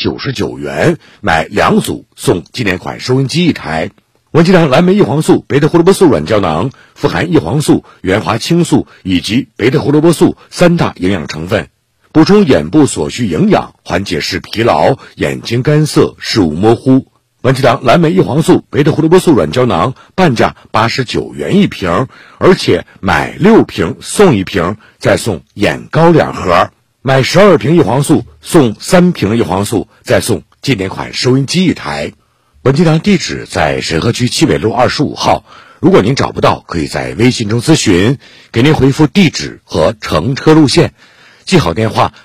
99元，买2组送纪念款收音机1台。文吉堂蓝莓异黄素、贝塔胡萝卜素软胶囊富含异黄素、原花青素以及贝塔胡萝卜素3大营养成分，补充眼部所需营养，缓解视疲劳、眼睛干涩、视物模糊。文吉堂蓝莓异黄素、贝塔胡萝卜素软胶囊半价89元一瓶，而且买6瓶送1瓶，再送眼膏2盒。买12瓶异黄素送3瓶异黄素，再送纪念款收音机1台。文吉堂地址在沈河区七纬路25号，如果您找不到，可以在微信中咨询，给您回复地址和乘车路线。记好电话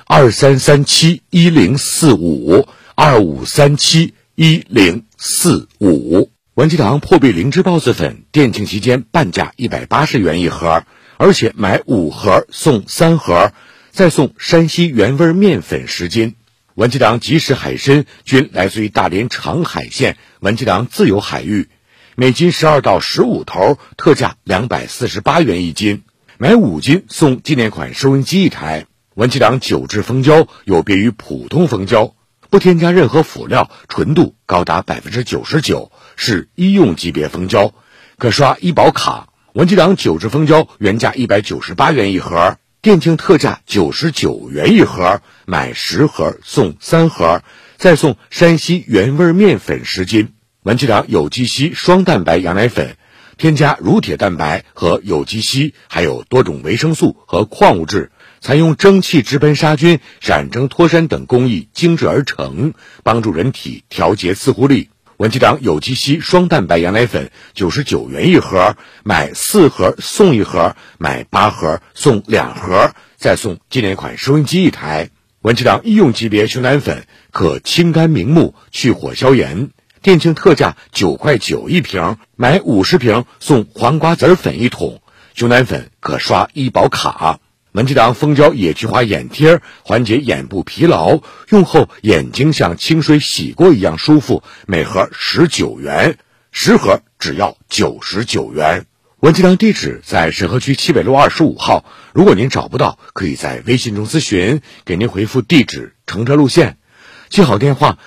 2337104525371045。文吉堂破壁灵芝孢子粉店庆期间半价180元一盒，而且买5盒送3盒，再送山西原味面粉10斤。文吉堂即食海参均来自于大连长海县文吉堂自由海域，每斤12到15头，特价248元一斤，买5斤送纪念款收音机1台。文吉堂9制蜂胶有别于普通蜂胶，不添加任何辅料，纯度高达 99%， 是医用级别蜂胶，可刷医保卡。文吉堂9制蜂胶原价198元一盒，店庆特价99元一盒，买10盒送3盒，再送山西原味面粉10斤。文吉堂有机硒双蛋白羊奶粉，添加乳铁蛋白和有机硒，还有多种维生素和矿物质，采用蒸汽直喷杀菌、闪蒸脱山等工艺精制而成，帮助人体调节刺激力。文吉堂有机硒双蛋白羊奶粉99元一盒，买4盒送1盒，买8盒送2盒，再送纪念款收音机1台。文吉堂医用级别熊胆粉可清肝明目、去火消炎，店庆特价9.9块一瓶，买50瓶送黄瓜籽粉1桶。熊胆粉可刷医保卡。文吉堂蜂胶野菊花眼贴缓解眼部疲劳，用后眼睛像清水洗过一样舒服，每盒19元，10盒只要99元。文吉堂地址在沈河区七纬路25号，如果您找不到，可以在微信中咨询，给您回复地址、乘车路线。记好电话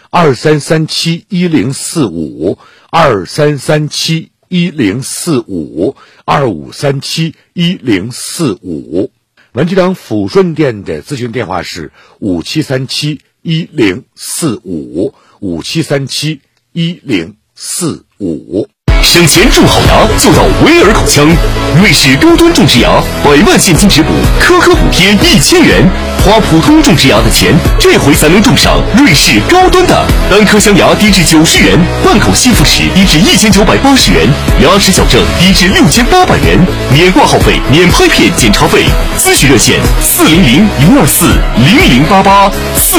23371045 23371045 25371045。文吉堂抚顺店的咨询电话是57371045 57371045。 省钱住好牙就到维尔口腔，瑞士高端种植牙100万现金质补，颗颗补贴1000元。花普通种植牙的钱，这回才能种上瑞士高端的。单颗镶牙低至90元，半口吸附齿低至1980元，牙齿矫正低至6800元，免挂号费、免拍片检查费。咨询热线400-024-0088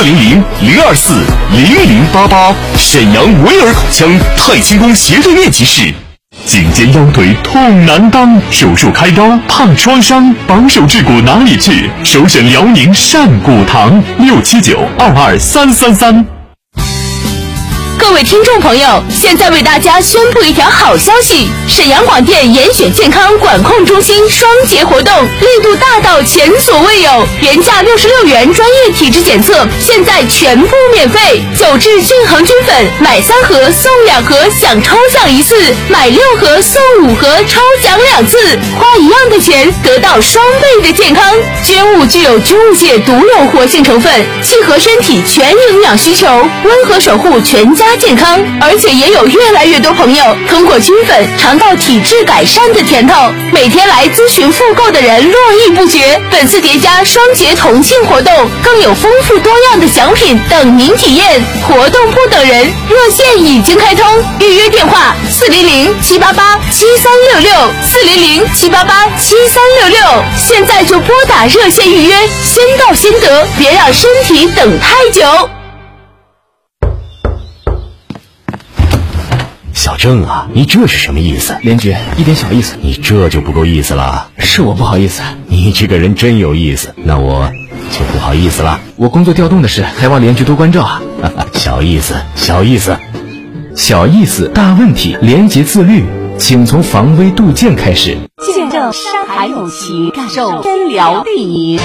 400-024-0088。沈阳维尔口腔太清宫斜对面集市。颈肩腰腿痛难当，手术开刀怕创伤，绑手治骨哪里去？首选辽宁善骨堂，679223333。 各位听众朋友，现在为大家宣布一条好消息：沈阳广电严选健康管控中心双节活动力度大到前所未有，原价66元专业体质检测，现在全部免费。9制均衡菌粉，买3盒送2盒，享抽奖1次；买6盒送5盒，抽奖2次。花一样的钱，得到双倍的健康。菌物具有菌物界独有活性成分，契合身体全营养需求，温和守护全家健康。而且也有越来越多朋友通过菌粉尝到体质改善的甜头，每天来咨询复购的人络绎不绝。本次叠加双节同庆活动，更有丰富多样的奖品等您体验。活动不等人，热线已经开通，预约电话400-788-7366 400-788-7366，现在就拨打热线预约，先到先得，别让身体等太久。 小郑啊，你这是什么意思？ 连局，一点小意思。 你这就不够意思了。 是我不好意思。 你这个人真有意思，那我就不好意思了。 我工作调动的事，还望连局多关照啊。 小意思，小意思， 小意思大问题。廉洁自律，请从防微杜渐开始。 见证山海有情，感受医疗第一。